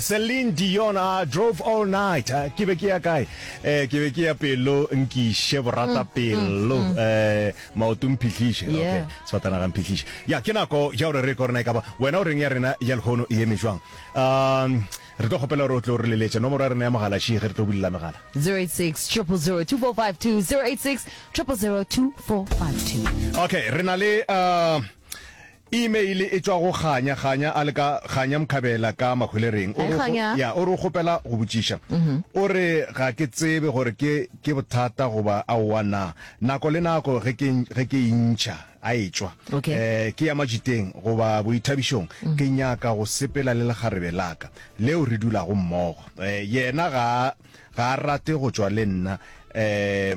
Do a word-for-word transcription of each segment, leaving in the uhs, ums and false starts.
Celine Dion uh, drove all night. Uh, ke be ke ya kae? Eh ke be ke ya pelo nkishe borata pelo eh maotung phihlishe. Okay. Swatana ga phihlishe. Ya ke nako ya re re korna ka ba. Wena o reng ya rena ya lhono e eme jwang. Um re tlo gopela ro tlo re leletse nomoro ya rena ya mogala shi re tlo bulla megala. zero eight six zero zero zero two four five two zero eight six zero zero zero two four five two. Okay, re na le uh email e tswa go ganya ganya a le ka ganya mkhabela ka makhwelereng o ya o re gopela go botsisha o re ga ke tsebe gore ke ke bothata goba a wana nako le nako ge ke ge ke intšha a etswa eh ke ya majiteng goba boithabishong ke nyaka go sepela le legarebe laka leo re dula go mmogo eh yena ga ga rate go tswa le nna eh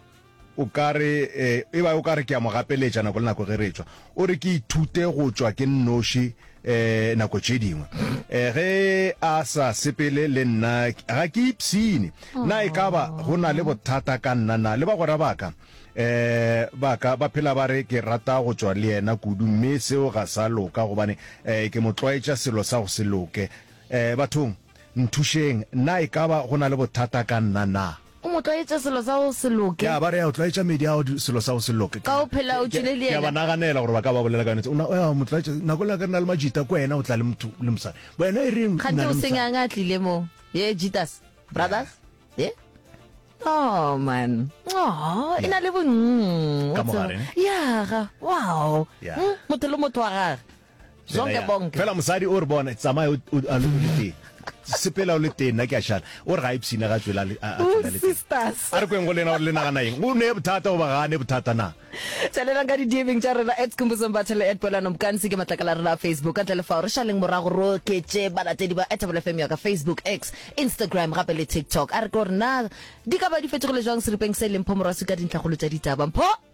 o kare eh e ba o kare ke a mo gapeletša nako le nako ge re tswa o re ke ithute go tswa ke nnoši eh nako tše dingwe eh ge a sa sepele le nna ga ke ipsine na e ka ba go na le bothata ka nna na le ba gora baka eh baka ba phela ba re ke rata go tswa le yena kudu mme seo ga sa loka gobane eh ke motloetša selo sa go se loke eh bathong nthušeng na e ka ba go na le bothata ka nna na o motloetša selo sa go se loke ya ba re ya o tloetša media o selo sa go se loke ka o phela o tšile le ya yena ba naganela gore ba ka ba bolela ka netse o na ya motloetša nako le ka nna le majita ko wena o tla le motho le mosadi wena e reng kgante o senganga tlile mo ye Jitas brothers ye oh man oh ina le bo ka mogare ya ga wow motho le motho wa gagwe zonke bonke fela mosadi o re bona tsamaye a lulite sepela o le tena ke a shana o re ga ipsina ga tswela le a tswela le sisters a re kweng go lena le na gana eng o ne bothata o ba ga ne bothata na tselela ka di D M tša rena at Kumbuzo Mbathele at Bola Nomkansi ke matlakala rena Facebook ka tlele fa re shaleng morago ro ke tše balatedi ba at Bola F M ya ka Facebook X Instagram gape le TikTok a re go rena di ka ba di fetogile jwang seripeng se lempho morasi ka dintlhagolo tša ditaba mpho